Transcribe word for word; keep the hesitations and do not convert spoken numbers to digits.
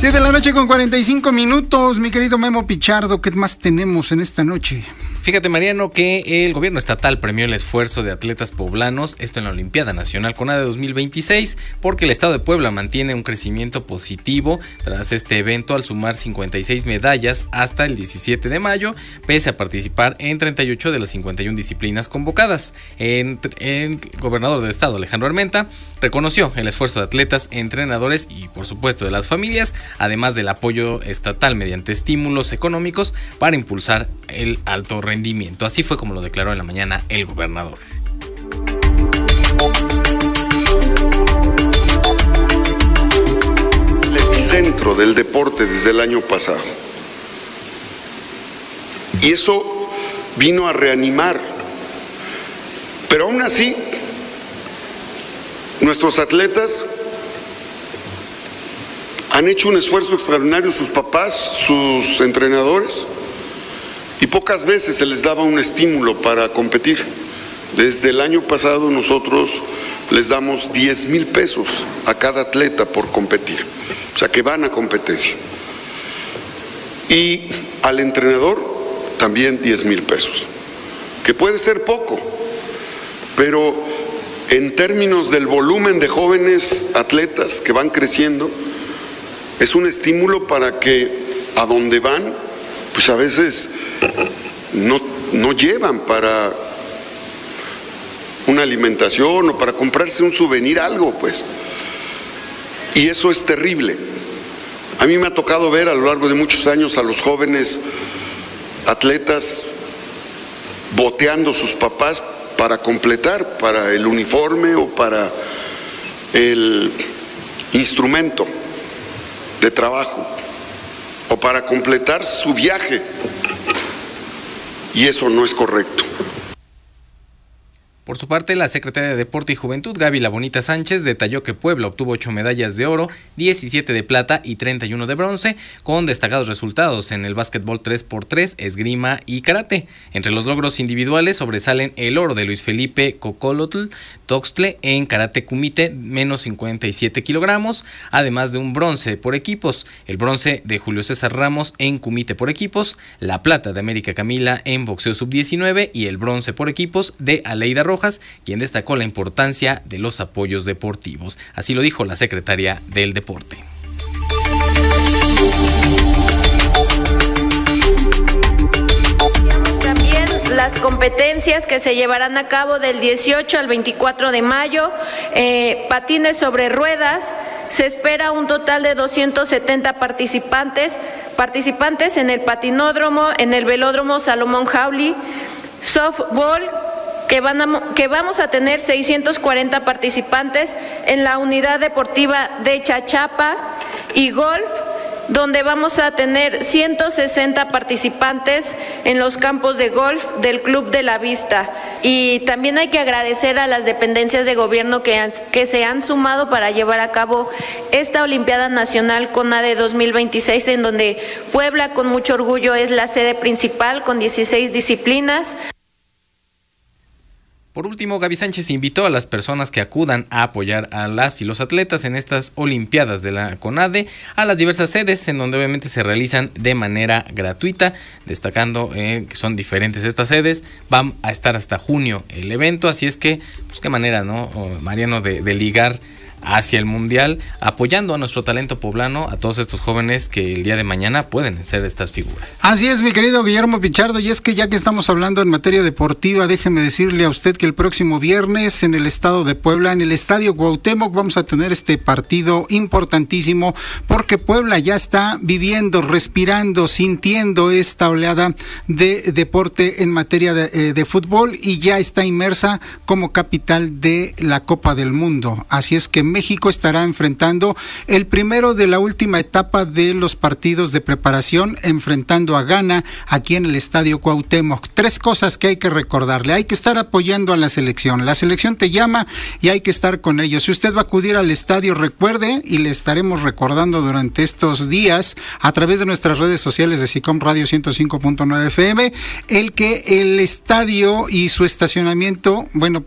siete de la noche con cuarenta y cinco minutos, mi querido Memo Pichardo, ¿qué más tenemos en esta noche? Fíjate, Mariano, que el gobierno estatal premió el esfuerzo de atletas poblanos, esto en la Olimpiada Nacional CONADE dos mil veintiséis, porque el estado de Puebla mantiene un crecimiento positivo tras este evento al sumar cincuenta y seis medallas hasta el diecisiete de mayo, pese a participar en treinta y ocho de las cincuenta y una disciplinas convocadas. El gobernador del estado, Alejandro Armenta, reconoció el esfuerzo de atletas, entrenadores y, por supuesto, de las familias, además del apoyo estatal mediante estímulos económicos para impulsar el alto rendimiento. rendimiento. Así fue como lo declaró en la mañana el gobernador. El epicentro del deporte desde el año pasado. Y eso vino a reanimar. Pero aún así, nuestros atletas han hecho un esfuerzo extraordinario, sus papás, sus entrenadores. Y pocas veces se les daba un estímulo para competir. Desde el año pasado nosotros les damos diez mil pesos a cada atleta por competir. O sea, que van a competencia. Y al entrenador también diez mil pesos. Que puede ser poco, pero en términos del volumen de jóvenes atletas que van creciendo, es un estímulo para que a donde van, pues a veces no, no llevan para una alimentación o para comprarse un souvenir, algo pues. Y eso es terrible. A mí me ha tocado ver a lo largo de muchos años a los jóvenes atletas boteando sus papás para completar, para el uniforme o para el instrumento de trabajo, o para completar su viaje, y eso no es correcto. Por su parte, la secretaria de Deporte y Juventud, Gaby La Bonita Sánchez, detalló que Puebla obtuvo ocho medallas de oro, diecisiete de plata y treinta y uno de bronce, con destacados resultados en el básquetbol tres por tres, esgrima y karate. Entre los logros individuales sobresalen el oro de Luis Felipe Cocolotl Toxtle en karate kumite menos cincuenta y siete kilogramos, además de un bronce por equipos, el bronce de Julio César Ramos en kumite por equipos, la plata de América Camila en boxeo sub diecinueve y el bronce por equipos de Aleida Rojas, quien destacó la importancia de los apoyos deportivos. Así lo dijo la secretaria del Deporte. También las competencias que se llevarán a cabo del dieciocho al veinticuatro de mayo, eh, patines sobre ruedas, se espera un total de doscientos setenta participantes, participantes en el patinódromo, en el velódromo Salomón Jauli, softball, Que, van a, que vamos a tener seiscientos cuarenta participantes en la unidad deportiva de Chachapa, y golf, donde vamos a tener ciento sesenta participantes en los campos de golf del Club de la Vista. Y también hay que agradecer a las dependencias de gobierno que, han, que se han sumado para llevar a cabo esta Olimpiada Nacional CONADE dos mil veintiséis, en donde Puebla con mucho orgullo es la sede principal con dieciséis disciplinas. Por último, Gaby Sánchez invitó a las personas que acudan a apoyar a las y los atletas en estas Olimpiadas de la CONADE a las diversas sedes, en donde obviamente se realizan de manera gratuita, destacando eh, que son diferentes estas sedes. Van a estar hasta junio el evento, así es que, pues qué manera, ¿no, Mariano, de, de ligar hacia el mundial, apoyando a nuestro talento poblano, a todos estos jóvenes que el día de mañana pueden ser estas figuras. Así es, mi querido Guillermo Pichardo, y es que ya que estamos hablando en materia deportiva, déjeme decirle a usted que el próximo viernes en el estado de Puebla, en el estadio Cuauhtémoc, vamos a tener este partido importantísimo, porque Puebla ya está viviendo, respirando, sintiendo esta oleada de deporte en materia de, eh, de fútbol, y ya está inmersa como capital de la Copa del Mundo. Así es que México estará enfrentando el primero de la última etapa de los partidos de preparación, enfrentando a Ghana aquí en el estadio Cuauhtémoc. Tres cosas que hay que recordarle: hay que estar apoyando a la selección, la selección te llama y hay que estar con ellos. Si usted va a acudir al estadio, recuerde, y le estaremos recordando durante estos días a través de nuestras redes sociales de SICOM Radio ciento cinco punto nueve F M, el que el estadio y su estacionamiento, bueno,